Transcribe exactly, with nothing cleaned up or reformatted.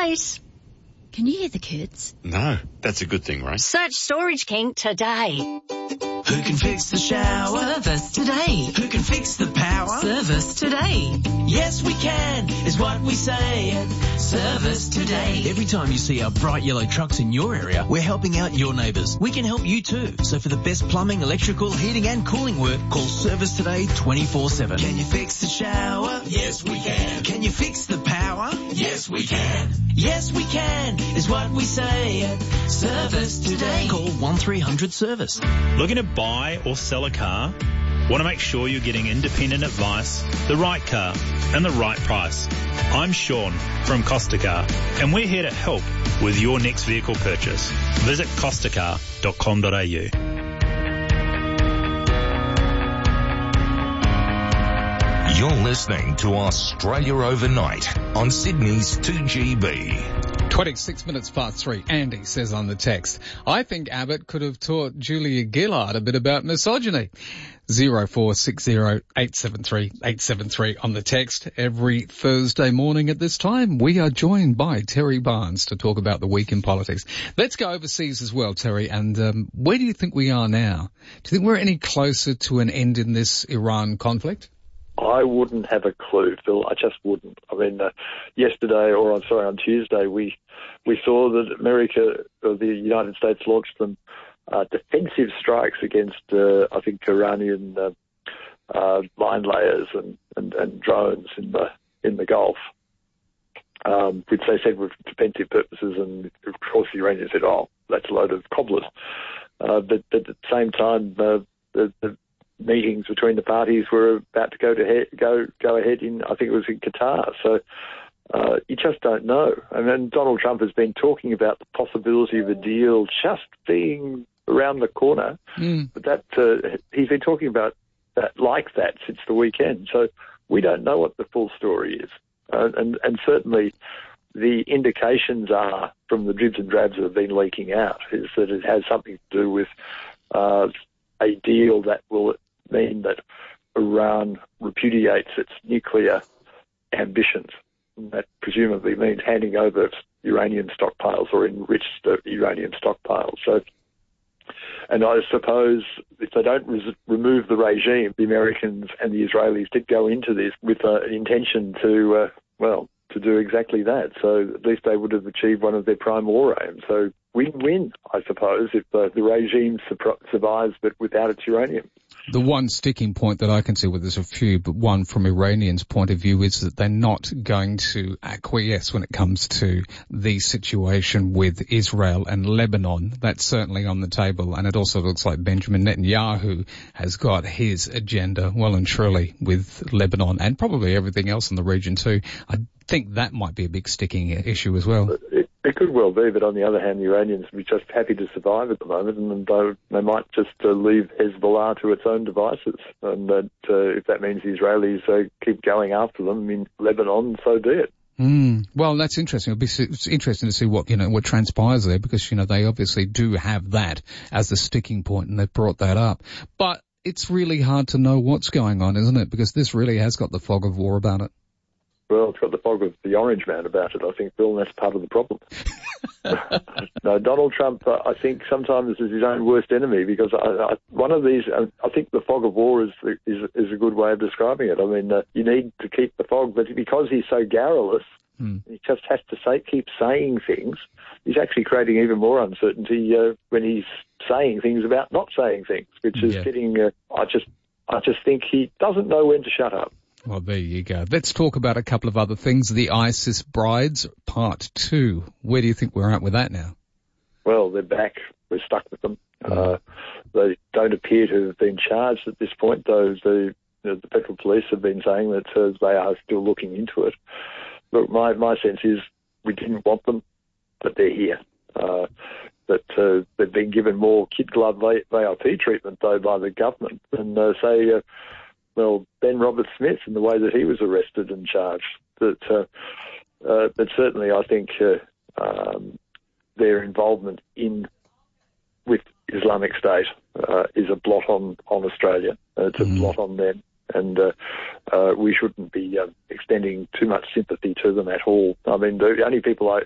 Race. Can you hear the kids? No, that's a good thing, right? Search Storage King today. Who can fix the shower? Service today. Who can fix the power? Service today. Yes, we can, is what we say. Service today. Every time you see our bright yellow trucks in your area, we're helping out your neighbours. We can help you too. So for the best plumbing, electrical, heating and cooling work, call Service Today twenty-four seven. Can you fix the shower? Yes, we can. Can you fix the power? Yes, we can. Yes, we can, is what we say. Service Today. Call one three hundred service. Looking to buy or sell a car? Want to make sure you're getting independent advice, the right car, and the right price? I'm Sean from Costa Car, and we're here to help with your next vehicle purchase. Visit costa car dot com dot a u. You're listening to Australia Overnight on Sydney's two G B. twenty-six minutes past three. Andy says on the text, I think Abbott could have taught Julia Gillard a bit about misogyny. zero four six zero eight seven three eight seven three on the text. Every Thursday morning at this time, we are joined by Terry Barnes to talk about the week in politics. Let's go overseas as well, Terry. And um, where do you think we are now? Do you think we're any closer to an end in this Iran conflict? I wouldn't have a clue, Phil. I just wouldn't. I mean, uh, yesterday, or I'm sorry, on Tuesday, we we saw that America, or the United States, launched some uh, defensive strikes against, uh, I think, Iranian uh, uh, mine layers and, and, and drones in the in the Gulf, um, which they said were for defensive purposes, and of course the Iranians said, "Oh, that's a load of cobblers." Uh, but, but at the same time, uh, the, the meetings between the parties were about to go to he- go go ahead in, I think it was in Qatar. So uh, you just don't know. I mean, Donald Trump has been talking about the possibility of a deal just being around the corner, mm. but that uh, he's been talking about that like that since the weekend. So we don't know what the full story is, uh, and and certainly the indications are from the dribs and drabs that have been leaking out is that it has something to do with uh, a deal that will mean that Iran repudiates its nuclear ambitions. And that presumably means handing over its uranium stockpiles or enriched uranium stockpiles. So, and I suppose if they don't res- remove the regime, the Americans and the Israelis did go into this with uh, an intention to, uh, well, to do exactly that. So at least they would have achieved one of their prime war aims. So win-win, I suppose, if uh, the regime su- survives but without its uranium. The one sticking point that I can see, well, there's a few, but one from Iranians' point of view is that they're not going to acquiesce when it comes to the situation with Israel and Lebanon. That's certainly on the table, and it also looks like Benjamin Netanyahu has got his agenda well and truly with Lebanon and probably everything else in the region too. I think that might be a big sticking issue as well. It, it could well be, but on the other hand, the Iranians would be just happy to survive at the moment, and they, they might just uh, leave Hezbollah to its own devices. And that uh, if that means the Israelis uh, keep going after them in Lebanon, so be it. Mm. Well, that's interesting. It'll be it's interesting to see what, you know, what transpires there, because, you know, they obviously do have that as the sticking point, and they've brought that up. But it's really hard to know what's going on, isn't it? Because this really has got the fog of war about it. Well, it's got the fog of the orange man about it, I think, Bill, and that's part of the problem. No, Donald Trump, uh, I think, sometimes is his own worst enemy, because I, I, one of these, uh, I think the fog of war is, is is a good way of describing it. I mean, uh, you need to keep the fog, but because he's so garrulous, mm. he just has to say, keep saying things. He's actually creating even more uncertainty uh, when he's saying things about not saying things, which is yeah. getting, uh, I just, I just think he doesn't know when to shut up. Well, there you go. Let's talk about a couple of other things. The ISIS brides, part two. Where do you think we're at with that now? Well, they're back. We're stuck with them. Mm. Uh, they don't appear to have been charged at this point, though the, you know, the federal police have been saying that uh, they are still looking into it. Look, my, my sense is we didn't want them, but they're here. Uh, that uh, they've been given more kid glove V I P treatment, though, by the government than, uh, say, uh, well, Ben Roberts-Smith and the way that he was arrested and charged. But, uh, uh, but certainly I think uh, um, their involvement in with Islamic State uh, is a blot on, on Australia. Uh, it's a mm. blot on them. And uh, uh, we shouldn't be uh, extending too much sympathy to them at all. I mean, the only people I